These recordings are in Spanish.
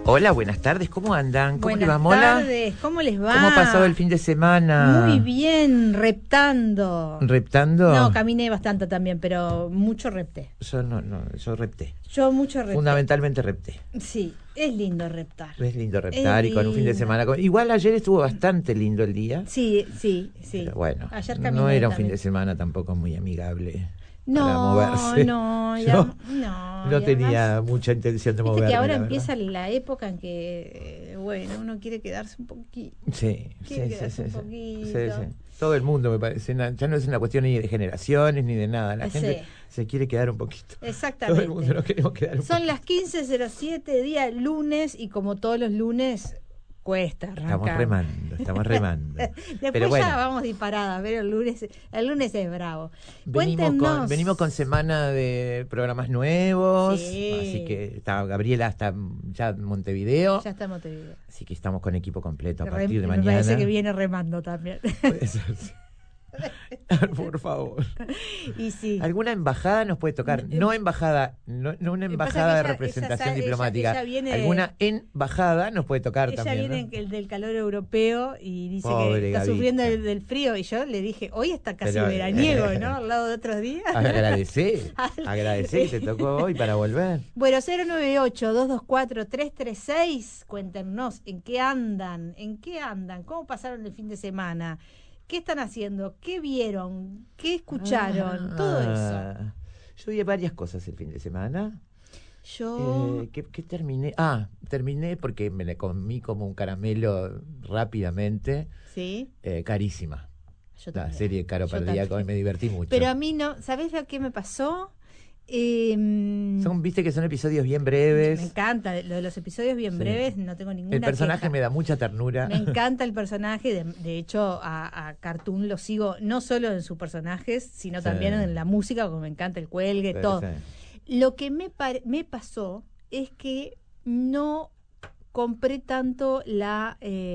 Hola, buenas tardes, ¿cómo andan? ¿Cómo les va, Mola? Buenas tardes, ¿cómo les va? ¿Cómo ha pasado el fin de semana? Muy bien, reptando. ¿Reptando? No, caminé bastante también, pero mucho repté. Yo repté. Yo mucho repté. Fundamentalmente repté. Sí, es lindo reptar. Es lindo reptar Es y con un fin de lindo. semana. Igual ayer estuvo bastante lindo el día. Sí. Pero bueno, Ayer caminé no era un también. fin de semana tampoco muy amigable para No, moverse. Yo no y tenía además, mucha intención de viste moverme. que ahora la empieza verdad. la época en que, bueno, uno quiere quedarse un poquito. Sí. Quedarse un poquito. Todo el mundo, me parece. Ya no es una cuestión ni de generaciones ni de nada. La gente se quiere quedar un poquito. Exactamente. Todo el mundo nos queremos quedar un poquito. Son las 15:07, día lunes, y como todos los lunes, cuesta arrancar. Estamos remando. Después Pero bueno, ya vamos disparadas, pero el lunes es bravo. venimos con semana de programas nuevos, Sí. así que Gabriela está ya en Montevideo, Ya está en Montevideo. así que estamos con equipo completo a partir de Me mañana. parece que viene remando también. Puede ser, sí. Por favor. Y sí. ¿Alguna embajada nos puede tocar? No embajada, no una embajada de representación diplomática. Ella viene, ¿Alguna embajada nos puede tocar ella también? viene, ¿no? Del calor europeo y dice Pobre que está Gavita. sufriendo del frío. Y yo le dije, hoy está casi Pero, veraniego, ¿no? Al lado de otros días. Agradecer que te tocó hoy para volver. Bueno, 098-224-336, cuéntenos en qué andan, cómo pasaron el fin de semana, qué están haciendo, qué vieron, qué escucharon, todo eso. Yo vi varias cosas el fin de semana. Yo... ¿Qué terminé? Terminé porque me la comí como un caramelo rápidamente. Sí. Carísima. Yo La también. serie Caro Pardíaco, me divertí mucho. Pero a mí no, ¿sabés lo que me pasó? Viste que son episodios bien breves. Me encanta, lo de los episodios bien breves, no tengo ninguna El personaje queja. me da mucha ternura. Me encanta el personaje, de hecho a Cartoon lo sigo no solo en sus personajes, sino también en la música, porque me encanta el cuelgue, todo. Lo que me pasó es que no compré tanto la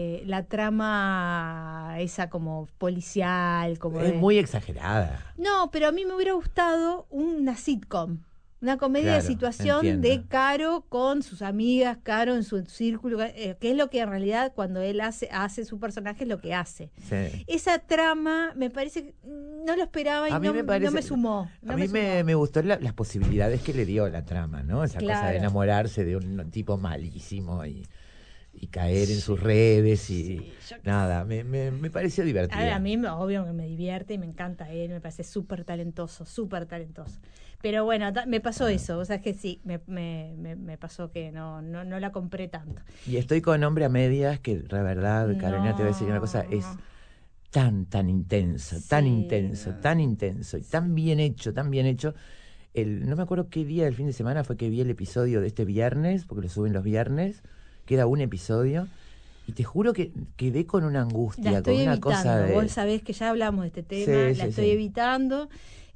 trama esa como policial, como es muy exagerada. No, pero a mí me hubiera gustado una sitcom, una comedia de situación, entiendo. de Caro con sus amigas, Caro en su círculo, que es lo que en realidad cuando él hace su personaje es lo que hace. Sí. Esa trama me parece que no lo esperaba y no me sumó. A mí me gustó las posibilidades que le dio la trama, ¿no? Esa cosa de enamorarse de un tipo malísimo y caer en sus redes y nada, me pareció divertido. A mí obvio que me divierte y me encanta él, me parece súper talentoso. Pero bueno, me pasó eso, o sea, es que sí, me pasó que no la compré tanto. Y estoy con Hombre a Medias, que la verdad, Carolina, te voy a decir una cosa, es tan intenso, tan intenso y tan bien hecho. No me acuerdo qué día del fin de semana fue que vi el episodio de este viernes, porque lo suben los viernes, queda un episodio, y te juro que quedé con una angustia, con una cosa de... Vos sabés que ya hablamos de este tema, la estoy evitando.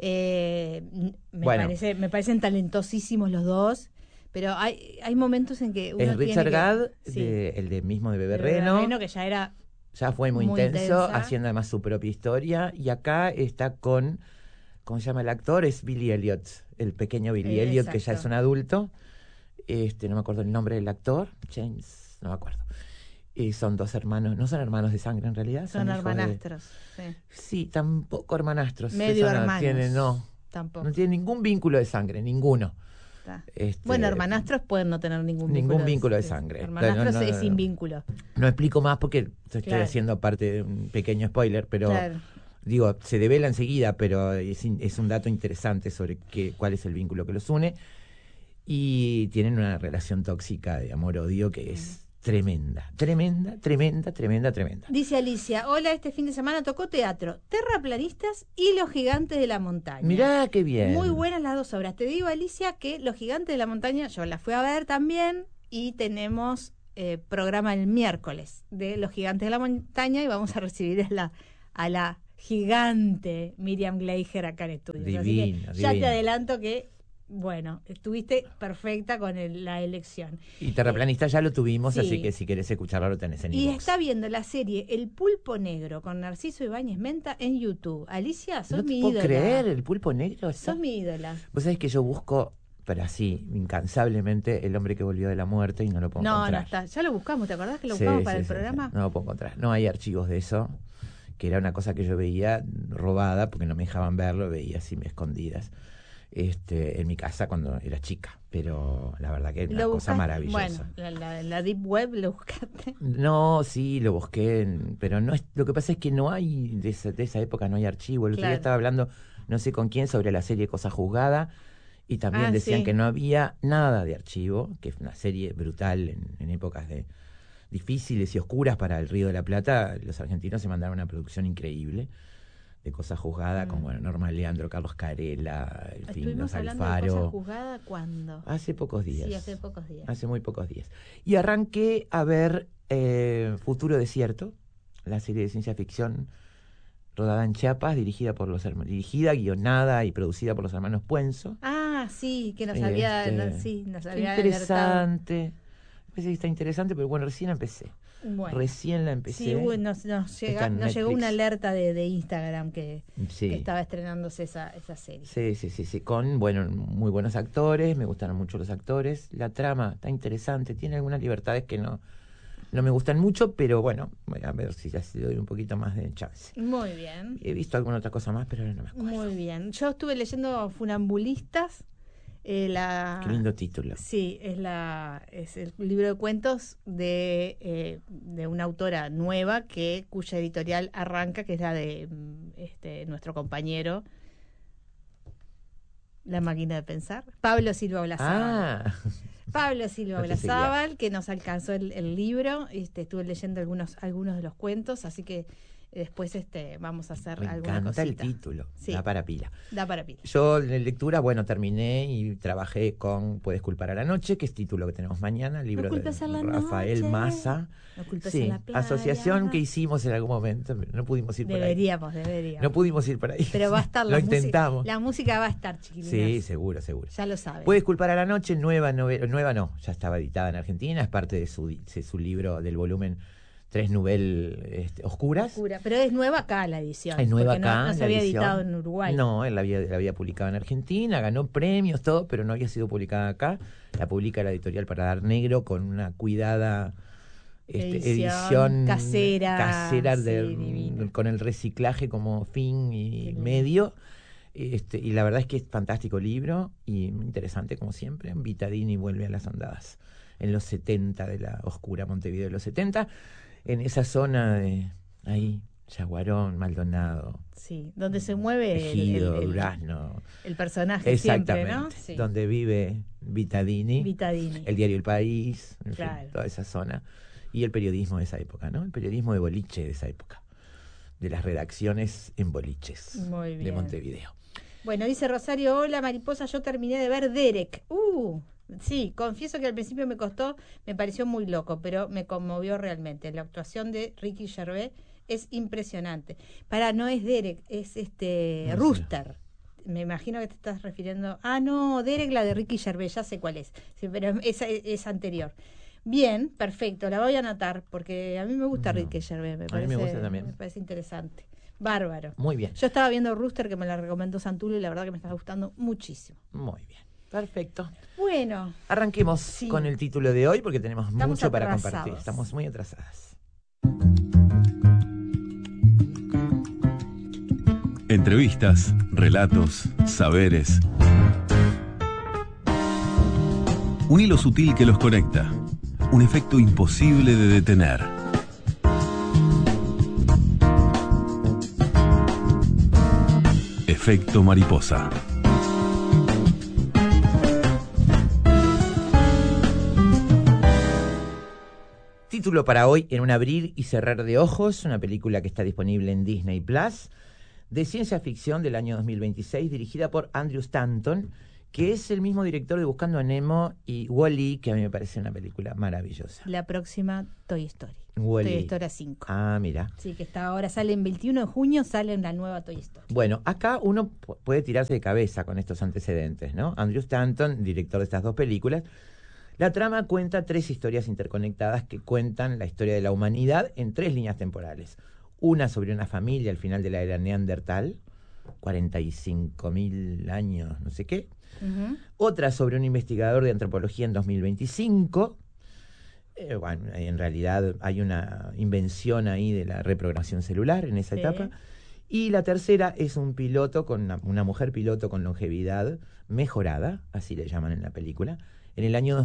Me parecen talentosísimos los dos, pero hay momentos en que uno es Richard tiene Gad, que, el de mismo de Bebé Reno, Reno, que ya fue muy intenso, intensa. haciendo además su propia historia, y acá está con, ¿cómo se llama el actor? Es Billy Elliot, el pequeño Billy Elliot, que ya es un adulto, no me acuerdo el nombre del actor, James, no me acuerdo. Son dos hermanos, no son hermanos de sangre en realidad. Son hermanastros. Sí, tampoco hermanastros. Medio hermanos. Tampoco. No tienen ningún vínculo de sangre, ninguno. Bueno, hermanastros pueden no tener ningún vínculo de sangre. Hermanastros es sin vínculo. No explico más porque estoy haciendo parte de un pequeño spoiler, pero digo, se devela enseguida, pero es un dato interesante sobre cuál es el vínculo que los une. Y tienen una relación tóxica de amor-odio que es tremenda. Dice Alicia, hola, este fin de semana tocó teatro, Terraplanistas y Los Gigantes de la Montaña. Mirá qué bien. Muy buenas las 2 obras. Te digo, Alicia, que Los Gigantes de la Montaña, yo la fui a ver también y tenemos programa el miércoles de Los Gigantes de la Montaña y vamos a recibir a la gigante Miriam Gleijer acá en estudios. Divino, ya te adelanto que bueno, estuviste perfecta con la elección. Y Terraplanista ya lo tuvimos, así que si querés escucharlo lo tenés en iVoox. Y iVoox. está viendo la serie El Pulpo Negro con Narciso Ibáñez Menta en YouTube. Alicia, sos mi ídola. No te puedo creer, El Pulpo Negro. Sos mi ídola. Vos sabés que yo busco pero así, incansablemente, El hombre que volvió de la muerte, y no lo puedo encontrar. No está. Ya lo buscamos, ¿te acordás que lo buscamos para el programa? No lo puedo encontrar. No hay archivos de eso, que era una cosa que yo veía robada, porque no me dejaban verlo, veía así escondidas. En mi casa cuando era chica, pero la verdad que es una cosa maravillosa. Bueno, la Deep Web lo buscaste. No, sí, lo busqué, pero no es, lo que pasa es que no hay, de esa época no hay archivo. El otro día estaba hablando, no sé con quién, sobre la serie Cosa Juzgada, y también decían que no había nada de archivo, que es una serie brutal en épocas difíciles y oscuras para el Río de la Plata. Los argentinos se mandaron una producción increíble de Cosa Juzgada, con Norma Leandro, Carlos Carela, en fin, los Alfaro. ¿De Cosa Juzgada cuándo? Hace pocos días. Sí, hace pocos días. Hace muy pocos días. Y arranqué a ver Futuro Desierto, la serie de ciencia ficción rodada en Chiapas, dirigida, guionada y producida por los hermanos Puenzo. Ah, sí, que nos había interesante. Me parece que está interesante, pero bueno, recién empecé. Bueno, recién la empecé. Sí, nos llegó una alerta de Instagram que estaba estrenándose esa serie. Sí, con muy buenos actores, me gustaron mucho los actores, la trama está interesante, tiene algunas libertades que no me gustan mucho, pero bueno, voy a ver si ya se doy un poquito más de chance. Muy bien. He visto alguna otra cosa más, pero ahora no me acuerdo. Muy bien. Yo estuve leyendo Funambulistas. Qué lindo título. Sí, es el libro de cuentos de una autora nueva cuya editorial arranca, que es la de nuestro compañero, La máquina de pensar, Pablo Silva Olazábal. Pablo Silva Olazábal, que nos alcanzó el libro. Estuve leyendo algunos de los cuentos, así que después vamos a hacer alguna cosita. Me encanta el título, sí. Da para pila. Yo en lectura, terminé y trabajé con Puedes culpar a la noche, que es título que tenemos mañana, el libro de Rafael Massa. No culpes a la playa. Asociación que hicimos en algún momento, pero no pudimos ir por ahí. Deberíamos. No pudimos ir por ahí. Pero va a estar Lo intentamos. La música va a estar, chiquilinas. Sí, seguro. Ya lo saben. Puedes culpar a la noche, nueva no, ya estaba editada en Argentina, es parte de su libro del volumen 3 novelas oscuras. Pero es nueva acá la edición. Es nueva acá. No se había editado en Uruguay. No, él la había publicado en Argentina, ganó premios, todo, pero no había sido publicada acá. La publica la editorial Paladar Negro con una cuidada edición casera con el reciclaje como fin y medio. Y la verdad es que es fantástico libro y interesante como siempre. Vitadini vuelve a las andadas en los 70 de la oscura Montevideo de los 70. En esa zona de ahí, Yaguarón, Maldonado. Sí, donde se mueve Ejido, Durazno. El personaje siempre, ¿no? Sí. Donde vive Vitadini. El diario El País, en fin, toda esa zona. Y el periodismo de esa época, ¿no? El periodismo de boliche de esa época. De las redacciones en boliches de Montevideo. Bueno, dice Rosario, hola Mariposa, yo terminé de ver Derek. Sí, confieso que al principio me pareció muy loco, pero me conmovió realmente. La actuación de Ricky Gervais es impresionante. No es Derek, es Rooster. Me imagino que te estás refiriendo. No, Derek, la de Ricky Gervais, ya sé cuál es. Sí, pero es anterior. Bien, perfecto, la voy a anotar porque a mí me gusta Ricky Gervais, a mí me gusta también. Me parece interesante. Bárbaro. Muy bien. Yo estaba viendo Rooster, que me la recomendó Santulio, y la verdad que me está gustando muchísimo. Muy bien. Perfecto. Bueno. Arranquemos con el título de hoy porque tenemos mucho para compartir. Estamos muy atrasadas. Entrevistas, relatos, saberes. Un hilo sutil que los conecta. Un efecto imposible de detener. Efecto mariposa. Título para hoy, En un abrir y cerrar de ojos, una película que está disponible en Disney Plus, de ciencia ficción del año 2026, dirigida por Andrew Stanton, que es el mismo director de Buscando a Nemo y Wall-E, que a mí me parece una película maravillosa. La próxima Toy Story. Wall-E. Toy Story 5. Mira. Sí, que sale el 21 de junio, sale en la nueva Toy Story. Bueno, acá uno puede tirarse de cabeza con estos antecedentes, ¿no? Andrew Stanton, director de estas dos películas. La trama cuenta 3 historias interconectadas que cuentan la historia de la humanidad en 3 líneas temporales. Una sobre una familia al final de la era Neandertal, 45.000 años, no sé qué. Otra sobre un investigador de antropología en 2025. Bueno, en realidad hay una invención ahí de la reprogramación celular en esa etapa. Y la tercera es un piloto, con una mujer piloto con longevidad mejorada, así le llaman en la película, en el año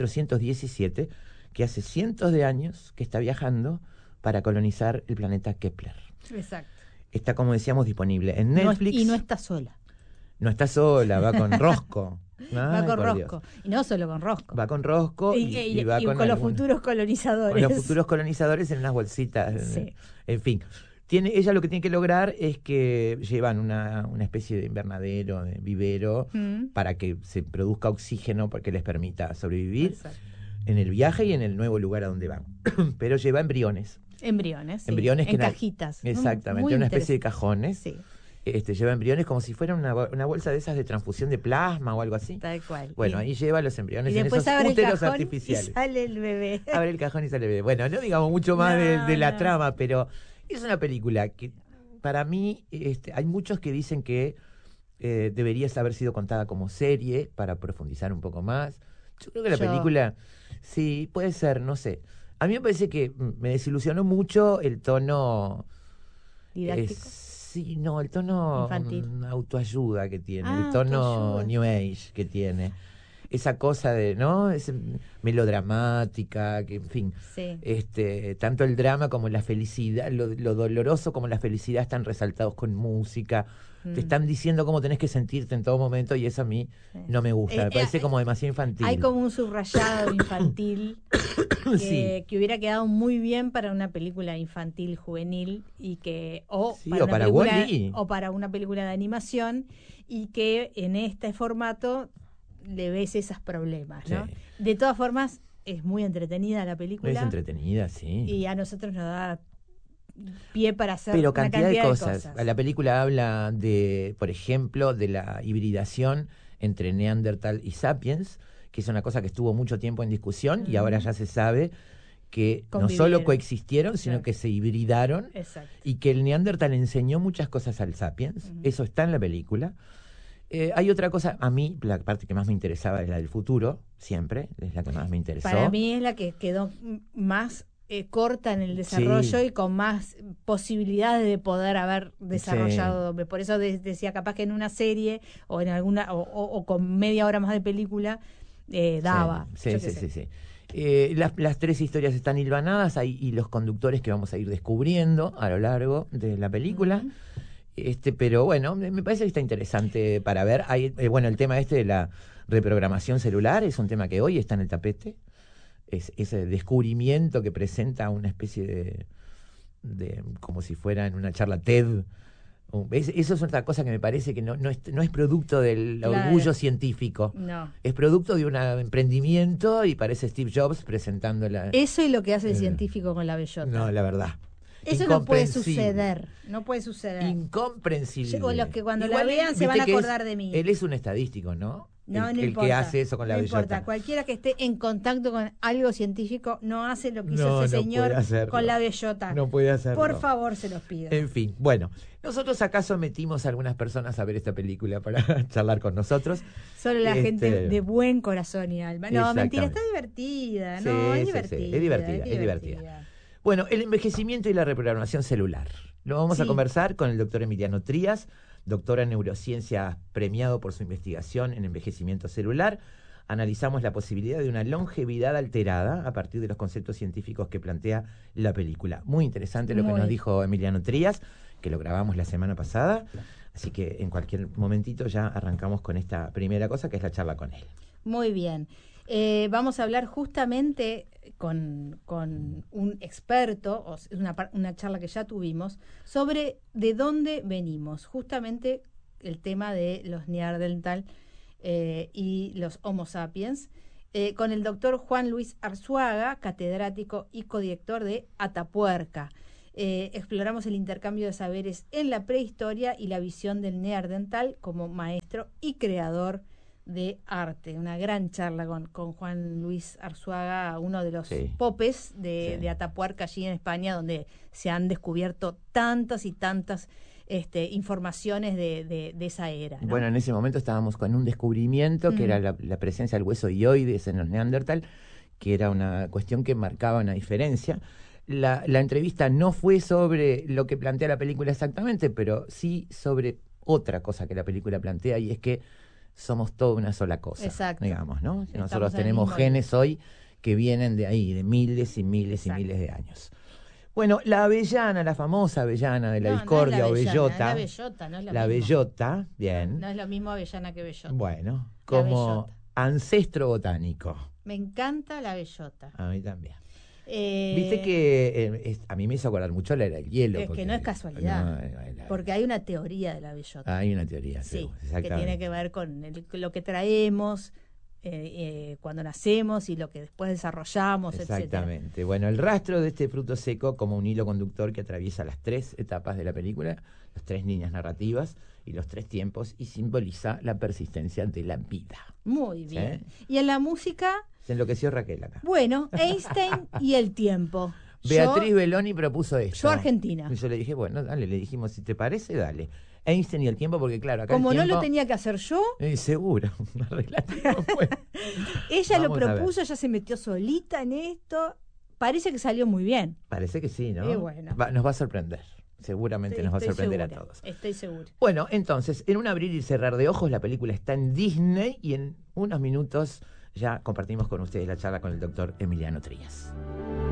2417, que hace cientos de años que está viajando para colonizar el planeta Kepler. Exacto. Está, como decíamos, disponible en Netflix. Y no está sola. No está sola, va con Rosco. Va con Rosco. Y no solo con Rosco. Va con Rosco y va con los futuros colonizadores. Con los futuros colonizadores en unas bolsitas. Sí. En fin. Ella lo que tiene que lograr es que llevan una especie de invernadero, de vivero, para que se produzca oxígeno porque les permita sobrevivir. Exacto. En el viaje y en el nuevo lugar a donde van. Pero lleva embriones. Embriones, sí. Embriones en cajitas. Exactamente, una especie de cajones. Sí. Lleva embriones como si fuera una bolsa de esas de transfusión de plasma o algo así. Tal cual. Bueno, ahí lleva los embriones y en esos abre úteros el cajón artificiales. Y sale el bebé. Abre el cajón y sale el bebé. Bueno, no digamos mucho más de la trama, pero es una película que para mí hay muchos que dicen que debería haber sido contada como serie para profundizar un poco más. Yo creo que la película, sí, puede ser, no sé. A mí me parece que me desilusionó mucho el tono... ¿Didáctico? Sí, no, el tono autoayuda que tiene, el tono autoayuda. New Age que tiene. Esa cosa de, ¿no? Es melodramática, que en fin, tanto el drama como la felicidad, lo doloroso como la felicidad están resaltados con música. Te están diciendo cómo tenés que sentirte en todo momento y eso a mí no me gusta, me parece como demasiado infantil. Hay como un subrayado infantil que hubiera quedado muy bien para una película infantil juvenil y que o para una película de animación y que en este formato le ves esos problemas, ¿no? Sí. De todas formas, es muy entretenida la película. Es entretenida, sí. Y a nosotros nos da pie para hacer una cantidad de cosas. La película habla de, por ejemplo, de la hibridación entre Neandertal y Sapiens, que es una cosa que estuvo mucho tiempo en discusión y ahora ya se sabe que no solo coexistieron, sino que se hibridaron. Exacto. Y que el Neandertal enseñó muchas cosas al Sapiens. Eso está en la película. Hay otra cosa, a mí la parte que más me interesaba es la del futuro, siempre, es la que más me interesó. Para mí es la que quedó más corta en el desarrollo y con más posibilidades de poder haber desarrollado. Por eso decía, capaz que en una serie o en alguna o con media hora más de película daba. Sí. Las tres historias están hilvanadas, hay hilos conductores que vamos a ir descubriendo a lo largo de la película. Pero bueno, me parece que está interesante para ver. El tema de la reprogramación celular es un tema que hoy está en el tapete. Es ese descubrimiento que presenta una especie de como si fuera en una charla TED. Eso es otra cosa que me parece que no es producto del orgullo científico. No. Es producto de un emprendimiento y parece Steve Jobs presentando Eso es lo que hace el científico con la bellota. No, la verdad. Eso no puede suceder. No puede suceder. Incomprensible. O los que cuando la vean se van a acordar de mí. Él es un estadístico, ¿no? No el importa, que hace eso con la bellota. No importa. Cualquiera que esté en contacto con algo científico no hace lo que hizo ese señor con la bellota. No puede hacerlo. Por favor, se los pido. En fin, bueno. Nosotros acá sometimos a algunas personas a ver esta película para charlar con nosotros. Solo la gente de buen corazón y alma. No, mentira, está divertida. No, es divertida. Bueno, el envejecimiento y la reprogramación celular. Lo vamos a conversar con el doctor Emiliano Trías, doctor en neurociencia premiado por su investigación en envejecimiento celular. Analizamos la posibilidad de una longevidad alterada a partir de los conceptos científicos que plantea la película. Muy interesante lo que nos dijo Emiliano Trías, que lo grabamos la semana pasada. Así que en cualquier momentito ya arrancamos con esta primera cosa, que es la charla con él. Muy bien. Vamos a hablar justamente con un experto, una charla que ya tuvimos, sobre de dónde venimos. Justamente el tema de los Neandertal y los Homo sapiens, con el doctor Juan Luis Arzuaga, catedrático y codirector de Atapuerca. Exploramos el intercambio de saberes en la prehistoria y la visión del Neandertal como maestro y creador de arte. Una gran charla con Juan Luis Arzuaga, uno de los popes de Atapuerca, allí en España, donde se han descubierto tantas y tantas informaciones de esa era, ¿no? Bueno, en ese momento estábamos con un descubrimiento que era la presencia del hueso hyoides en los Neandertal, que era una cuestión que marcaba una diferencia. La entrevista no fue sobre lo que plantea la película exactamente, pero sí sobre otra cosa que la película plantea, y es que somos toda una sola cosa. Exacto. Digamos, ¿no? Estamos Nosotros en el tenemos mismo genes hoy que vienen de ahí, de miles y miles Exacto. y miles de años. Bueno, la avellana, la famosa avellana de la No, discordia, no o es la bellota. avellana, es la bellota, no es lo La mismo. bellota, bien. No es lo mismo avellana que bellota. Bueno, La como bellota. ancestro botánico. Me encanta la bellota. A mí también. Viste que a mí me hizo acordar mucho la era del hielo. Es que no es casualidad, porque hay una teoría de la bellota. Hay una teoría, sí, exactamente. que tiene que ver con lo que traemos cuando nacemos y lo que después desarrollamos, Exactamente. etcétera. Bueno, el rastro de este fruto seco como un hilo conductor que atraviesa las 3 etapas de la película, las 3 líneas narrativas y los 3 tiempos, y simboliza la persistencia de la vida. Muy bien. ¿Sí? Y en la música, Se enloqueció Raquel acá. bueno, Einstein y el tiempo. Beatriz Belloni propuso esto. Yo Argentina. Y yo le dije, bueno, dale, le dijimos, si te parece, dale. Einstein y el tiempo, porque claro, acá Como el tiempo, no lo tenía que hacer yo, seguro, arreglate como puedas. ella lo Vamos a ver. propuso, ella se metió solita en esto. Parece que salió muy bien. Parece que sí, ¿no? Y bueno. Nos va a sorprender. Seguramente nos va a sorprender a todos. Estoy segura. Bueno, entonces, en un abrir y cerrar de ojos, la película está en Disney y en unos minutos ya compartimos con ustedes la charla con el doctor Emiliano Trías.